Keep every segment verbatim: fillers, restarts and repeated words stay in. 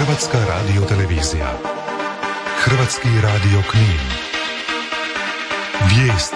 Hrvatska radiotelevizija. Hrvatski radio Knin. Vijesti.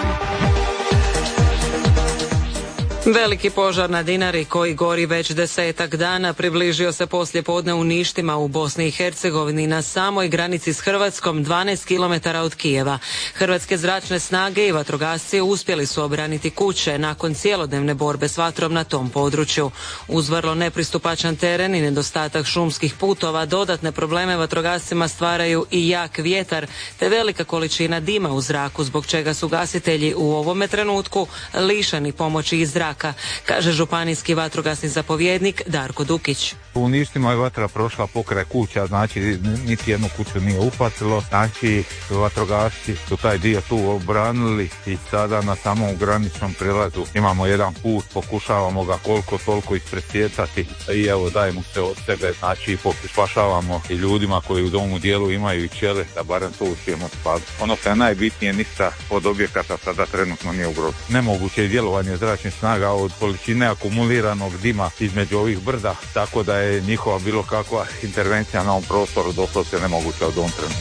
Veliki požar na Dinari koji gori već desetak dana približio se poslijepodne u Ništima u Bosni i Hercegovini na samoj granici s Hrvatskom, dvanaest kilometara od Kijeva. Hrvatske zračne snage i vatrogasci uspjeli su obraniti kuće nakon cjelodnevne borbe s vatrom na tom području. Uz vrlo nepristupačan teren i nedostatak šumskih putova, dodatne probleme vatrogascima stvaraju i jak vjetar te velika količina dima u zraku, zbog čega su gasitelji u ovome trenutku lišeni pomoći iz zraka, kaže županijski vatrogasni zapovjednik Darko Dukić. U Ništima je vatra prošla pokraj kuća, znači niti jednu kuću nije upatilo, znači vatrogasci su taj dio tu obranili i sada na samom graničnom prilazu imamo jedan put, pokušavamo ga koliko toliko ispresjecati i evo dajemo se od sebe, znači spašavamo i ljudima koji u domu dijelu imaju i čele, da barem to uspijemo spasiti. Ono što je najbitnije, ništa od objekata sada trenutno nije ugroženo. Nemoguće je djelovanje zračnih snaga od količine akumuliranog dima između ovih brda, tako da je njihova bilo kakva intervencija na ovom prostoru doslovce nemoguća od ovom trenutku.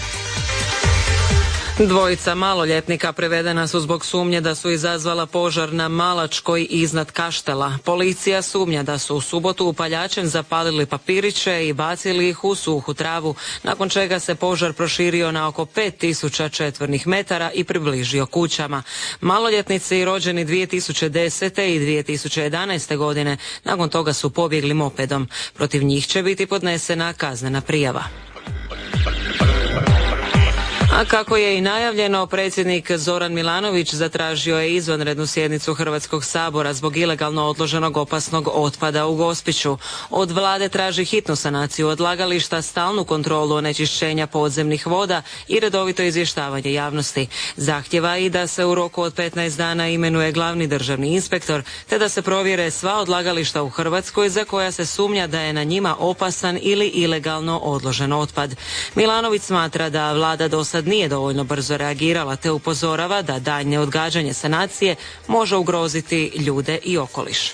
Dvojica maloljetnika prevedena su zbog sumnje da su izazvala požar na Malačkoj iznad Kaštela. Policija sumnja da su u subotu upaljačem zapalili papiriće i bacili ih u suhu travu, nakon čega se požar proširio na oko pet tisuća četvornih metara i približio kućama. Maloljetnici rođeni dvije tisuće desete i dvije tisuće jedanaeste godine nakon toga su pobjegli mopedom. Protiv njih će biti podnesena kaznena prijava. A kako je i najavljeno, predsjednik Zoran Milanović zatražio je izvanrednu sjednicu Hrvatskog sabora zbog ilegalno odloženog opasnog otpada u Gospiću. Od vlade traži hitnu sanaciju odlagališta, stalnu kontrolu onečišćenja podzemnih voda i redovito izvještavanje javnosti. Zahtjeva i da se u roku od petnaest dana imenuje glavni državni inspektor, te da se provjere sva odlagališta u Hrvatskoj za koja se sumnja da je na njima opasan ili ilegalno odložen otpad. Milanović smatra da vlada dosad nije dovoljno brzo reagirala te upozorava da daljnje odgađanje sanacije može ugroziti ljude i okoliš.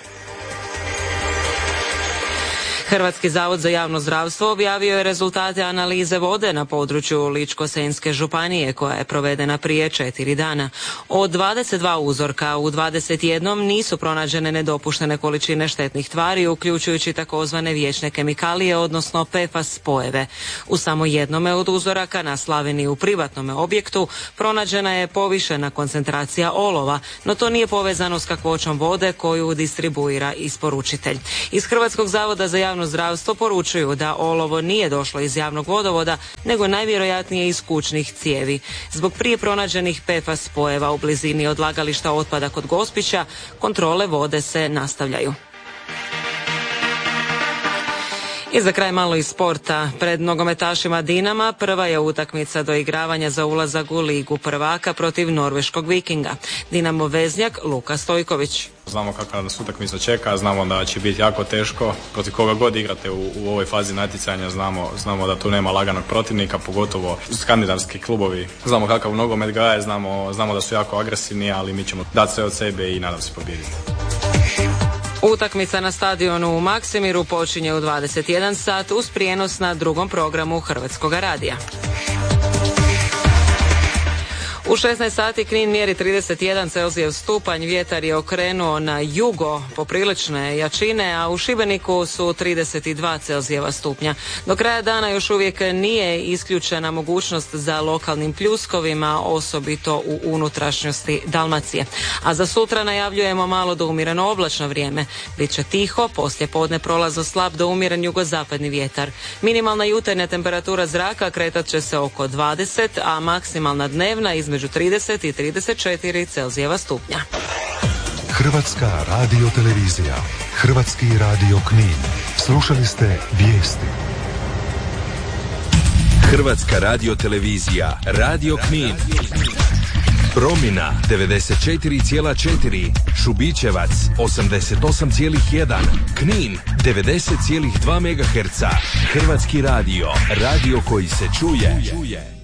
Hrvatski zavod za javno zdravstvo objavio je rezultate analize vode na području Ličko-senjske županije koja je provedena prije četiri dana. Od dvadeset dva uzorka u dvadeset jedan nisu pronađene nedopuštene količine štetnih tvari, uključujući takozvane vječne kemikalije, odnosno P F A S spojeve. U samo jednome od uzoraka na Slavini u privatnome objektu pronađena je povišena koncentracija olova, no to nije povezano s kakvoćom vode koju distribuira isporučitelj. Iz Hrvatskog zavoda za javno zdravstvo poručuju da olovo nije došlo iz javnog vodovoda, nego najvjerojatnije iz kućnih cijevi. Zbog prije pronađenih P F A S spojeva u blizini odlagališta otpada kod Gospića, kontrole vode se nastavljaju. I za kraj malo iz sporta. Pred nogometašima Dinama prva je utakmica do igravanja za ulazak u Ligu prvaka protiv norveškog Vikinga. Dinamo veznjak Luka Stojković. Znamo kakva nas utakmica čeka, znamo da će biti jako teško, protiv koga god igrate u, u ovoj fazi natjecanja, znamo, znamo da tu nema laganog protivnika, pogotovo skandinavski klubovi. Znamo kakav nogomet gaje, znamo, znamo da su jako agresivni, ali mi ćemo dati sve od sebe i nadam se pobijediti. Utakmica na stadionu u Maksimiru počinje u dvadeset jedan sat uz prijenos na drugom programu Hrvatskoga radija. U šesnaest sati Knin mjeri trideset jedan Celzijev stupanj, vjetar je okrenuo na jugo poprilične jačine, a u Šibeniku su trideset dva Celzijeva stupnja. Do kraja dana još uvijek nije isključena mogućnost za lokalnim pljuskovima, osobito u unutrašnjosti Dalmacije. A za sutra najavljujemo malo do umjereno oblačno vrijeme. Biće tiho, poslije podne prolazo slab do umjeren jugozapadni vjetar. Minimalna jutarnja temperatura zraka kretat će se oko dvadeset, a maksimalna dnevna između trideset i trideset četiri Celzijeva stupnja. Hrvatska radiotelevizija. Hrvatski radio Knin. Slušali ste vijesti. Hrvatska radiotelevizija. Radio Knin. Promina devedeset četiri zarez četiri, Šubićevac osamdeset osam zarez jedan, Knin devedeset zarez dva megaherca. Hrvatski radio. Radio koji se čuje.